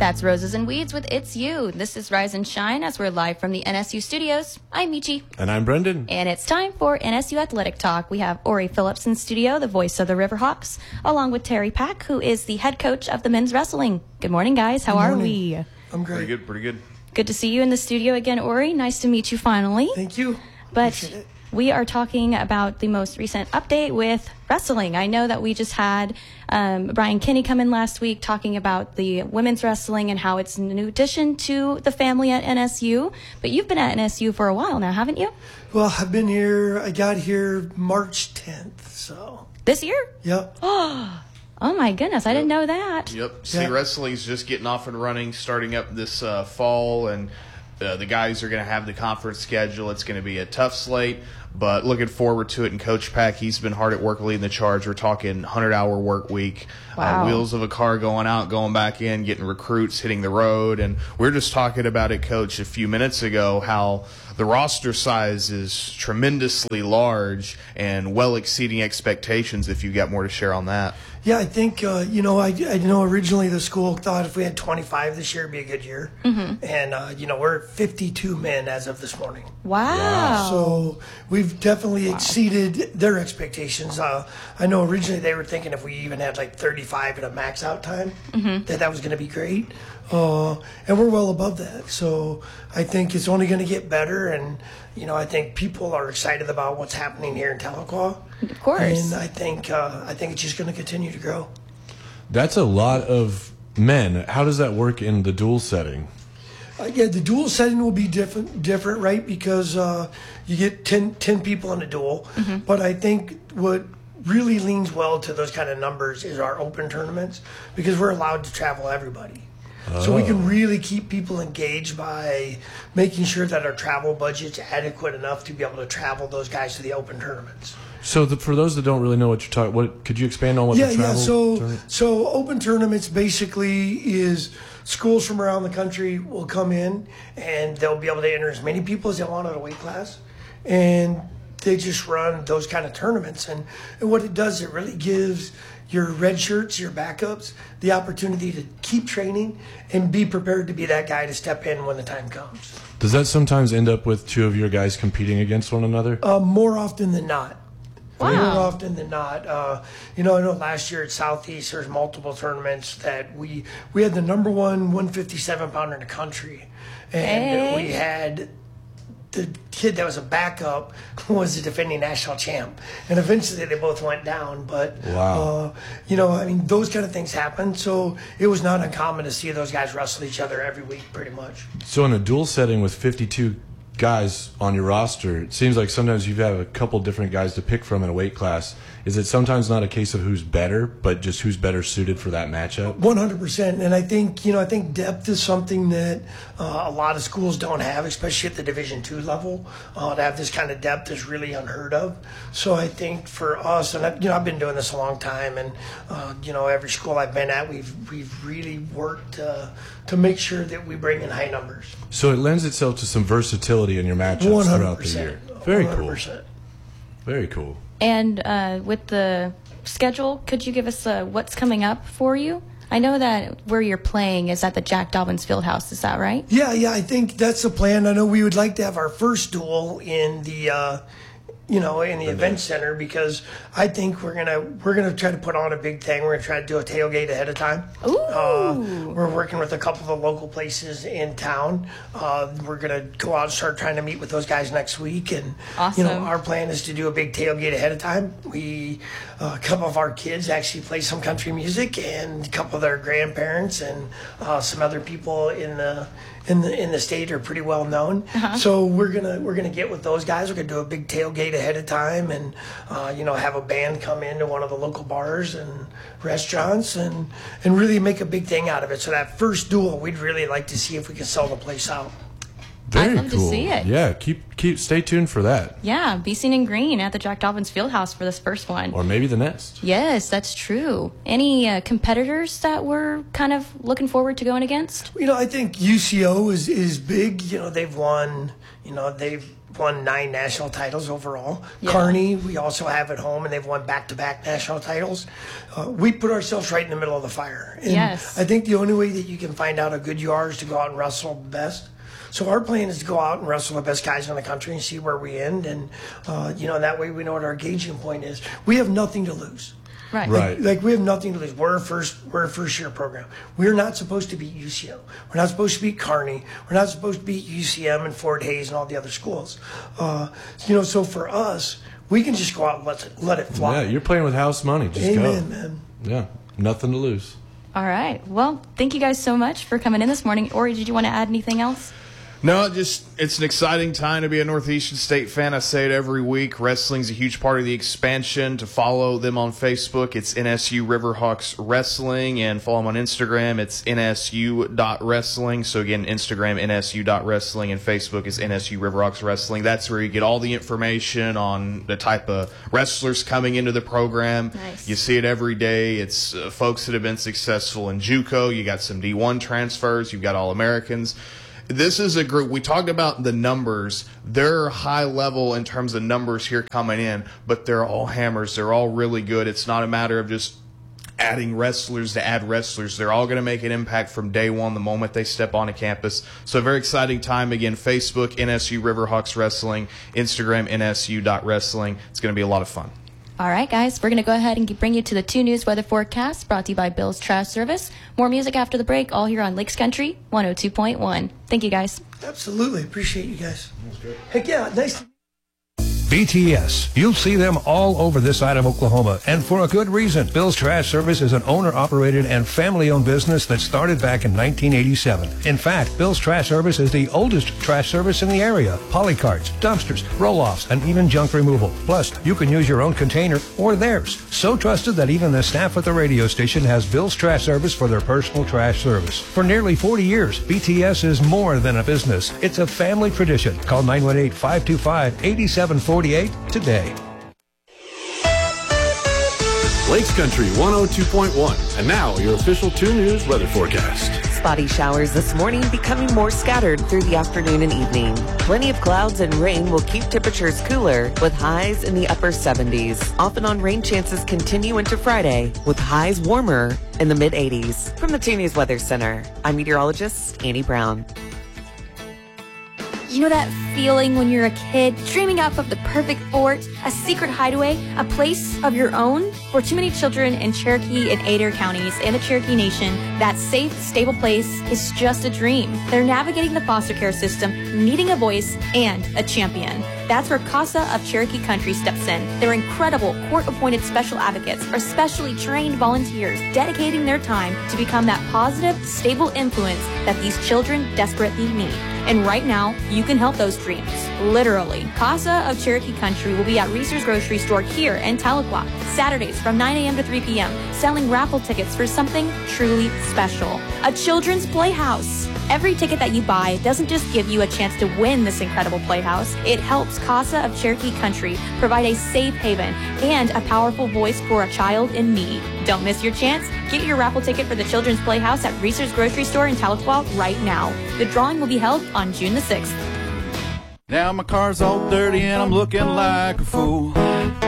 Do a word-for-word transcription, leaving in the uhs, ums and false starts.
That's Roses and Weeds with It's You. This is Rise and Shine as we're live from the N S U studios. I'm Michi. And I'm Brendan. And it's time for N S U Athletic Talk. We have Ori Phillips in studio, the voice of the Riverhawks, along with Terry Pack, who is the head coach of the men's wrestling. Good morning, guys. How are we? I'm great. Pretty good, pretty good. Good to see you in the studio again, Ori. Nice to meet you finally. Thank you. But we are talking about the most recent update with wrestling. I know that we just had um, Brian Kinney come in last week talking about the women's wrestling and how it's a new addition to the family at N S U. But you've been at N S U for a while now, haven't you? Well, I've been here, I got here March tenth, so. This year? Yep. Oh, my goodness. I didn't know that. Yep. See, Yeah. wrestling's just getting off and running, starting up this uh, fall, and uh, the guys are going to have the conference schedule. It's going to be a tough slate, but looking forward to it. And Coach Pack, he's been hard at work leading the charge. We're talking hundred-hour work week, Wow. uh, wheels of a car going out, going back in, getting recruits, hitting the road. And we were just talking about it, Coach, a few minutes ago, how the roster size is tremendously large and well exceeding expectations. If you've got more to share on that. Yeah, I think, uh, you know, I, I know originally the school thought if we had twenty-five this year, it'd be a good year. Mm-hmm. And, uh, you know, we're at fifty-two men as of this morning. Wow. So we've definitely exceeded their expectations. Uh, I know originally they were thinking if we even had like thirty-five at a max out time, Mm-hmm. that that was going to be great. Uh, and we're well above that. So I think it's only going to get better. And, you know, I think people are excited about what's happening here in Tahlequah. Of course. And I think, uh, I think it's just going to continue to grow. That's a lot of men. How does that work in the dual setting? Uh, yeah, the dual setting will be different, different, right? Because uh, you get ten, ten people in a duel. Mm-hmm. But I think what really leans well to those kind of numbers is our open tournaments, because we're allowed to travel everybody. So we can really keep people engaged by making sure that our travel budget's adequate enough to be able to travel those guys to the open tournaments. So the, for those that don't really know what you're talking, what could you expand on what Yeah, the travel? yeah. So, tournament- so open tournaments basically is schools from around the country will come in and they'll be able to enter as many people as they want at a weight class, and they just run those kind of tournaments. And, and what it does, it really gives your red shirts, your backups, the opportunity to keep training and be prepared to be that guy to step in when the time comes. Does that sometimes end up with two of your guys competing against one another? Uh, more often than not. Wow. More often than not. Uh, you know, I know last year at Southeast, there's multiple tournaments that we we had the number one one fifty-seven pounder in the country. And Hey. we had the kid that was a backup was the defending national champ. And eventually they both went down. But, Wow. uh, you know, I mean, those kind of things happen. So it was not uncommon to see those guys wrestle each other every week pretty much. So in a dual setting with fifty-two guys on your roster, it seems like sometimes you have a couple different guys to pick from in a weight class. Is it sometimes not a case of who's better, but just who's better suited for that matchup? one hundred percent. And I think, you know, I think depth is something that uh, a lot of schools don't have, especially at the Division two level. Uh, to have this kind of depth is really unheard of. So I think for us, and I, you know, I've been doing this a long time, and uh, you know, every school I've been at, we've we've really worked uh, to make sure that we bring in high numbers. So it lends itself to some versatility in your matchups one hundred throughout the percent. year. Very one hundred cool. percent. Very cool. And uh, with the schedule, could you give us uh, what's coming up for you? I know that where you're playing is at the Jack Dobbins Fieldhouse. Is that right? Yeah, yeah, I think that's the plan. I know we would like to have our first duel in the, uh, you know, in the event center, because I think we're gonna we're gonna try to put on a big thing. We're gonna try to do a tailgate ahead of time. Ooh. Uh, we're working with a couple of the local places in town. Uh, we're gonna go out and start trying to meet with those guys next week, and you know, Awesome. our plan is to do a big tailgate ahead of time. We uh, a couple of our kids actually play some country music, and a couple of their grandparents and uh, some other people in the in the in the state are pretty well known. So we're gonna we're gonna get with those guys. We're gonna do a big tailgate ahead of time, and uh, you know, have a band come into one of the local bars and restaurants, and and really make a big thing out of it. So that first duel, we'd really like to see if we can sell the place out. Very I'd love cool. to see it. Yeah, keep keep stay tuned for that. Yeah, be seen in green at the Jack Dobbins Fieldhouse for this first one. Or maybe the Nest. Yes, that's true. Any uh, competitors that we're kind of looking forward to going against? You know, I think U C O is, is big. You know, they've won, you know, they've won nine national titles overall. Yeah. Kearney, we also have at home, and they've won back-to-back national titles. Uh, we put ourselves right in the middle of the fire. And Yes. I think the only way that you can find out how good you are is to go out and wrestle the best. So our plan is to go out and wrestle the best guys in the country and see where we end. And, uh, you know, that way we know what our gauging point is. We have nothing to lose. Right. Right. Like, we have nothing to lose. We're a first we're a first year program. We're not supposed to beat U C O. We're not supposed to beat Kearney. We're not supposed to beat U C M and Fort Hays and all the other schools. Uh, you know, so for us, we can just go out and let it let it fly. Yeah, you're playing with house money. Just Amen, go. man. Yeah, nothing to lose. All right. Well, thank you guys so much for coming in this morning. Ori, did you want to add anything else? No, just it's an exciting time to be a Northeastern State fan. I say it every week. Wrestling's a huge part of the expansion. To follow them on Facebook, it's N S U Riverhawks Wrestling, and follow them on Instagram. It's N S U dot wrestling. So again, Instagram N S U dot wrestling, and Facebook is N S U Riverhawks Wrestling. That's where you get all the information on the type of wrestlers coming into the program. Nice. You see it every day. It's uh, folks that have been successful in JUCO. You got some D one transfers. You've got All-Americans. This is a group, we talked about the numbers. They're high level in terms of numbers here coming in, but they're all hammers. They're all really good. It's not a matter of just adding wrestlers to add wrestlers. They're all going to make an impact from day one, the moment they step onto campus. So a very exciting time. Again, Facebook, N S U Riverhawks Wrestling, Instagram, N S U dot wrestling. It's going to be a lot of fun. All right, guys, we're going to go ahead and bring you to the two News weather forecast brought to you by Bill's Trash Service. More music after the break, all here on Lakes Country one oh two point one. Thank you, guys. Absolutely. Appreciate you guys. Heck yeah. Nice to B T S. You'll see them all over this side of Oklahoma, and for a good reason. Bill's Trash Service is an owner-operated and family-owned business that started back in nineteen eighty-seven. In fact, Bill's Trash Service is the oldest trash service in the area. Polycarts, dumpsters, roll-offs, and even junk removal. Plus, you can use your own container or theirs. So trusted that even the staff at the radio station has Bill's Trash Service for their personal trash service. For nearly forty years, B T S is more than a business. It's a family tradition. Call nine one eight, five two five, eight seven four eight today. Lakes Country one oh two point one. And now your official two News weather forecast. Spotty showers this morning, becoming more scattered through the afternoon and evening. Plenty of clouds and rain will keep temperatures cooler, with highs in the upper seventies. Off and on rain chances continue into Friday, with highs warmer in the mid eighties. From the two News Weather Center, I'm meteorologist Annie Brown. You know that feeling when you're a kid, dreaming up of the perfect fort, a secret hideaway, a place of your own? For too many children in Cherokee and Adair counties and the Cherokee Nation, that safe, stable place is just a dream. They're navigating the foster care system, needing a voice and a champion. That's where CASA of Cherokee Country steps in. Their incredible court-appointed special advocates are specially trained volunteers dedicating their time to become that positive, stable influence that these children desperately need. And right now, you can help those dreams. Literally. CASA of Cherokee Country will be at Reese's Grocery Store here in Tahlequah, Saturdays from nine a.m. to three p.m., selling raffle tickets for something truly special. A children's playhouse. Every ticket that you buy doesn't just give you a chance to win this incredible playhouse. It helps CASA of Cherokee Country provide a safe haven and a powerful voice for a child in need. Don't miss your chance. Get your raffle ticket for the Children's Playhouse at Reese's Grocery Store in Tahlequah right now. The drawing will be held on June the sixth. Now my car's all dirty and I'm looking like a fool.